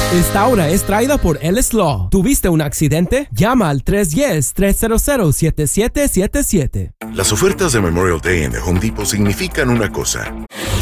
Esta hora es traída por Ellis Law. ¿Tuviste un accidente? Llama al 310-300-7777. Las ofertas de Memorial Day en The Home Depot significan una cosa.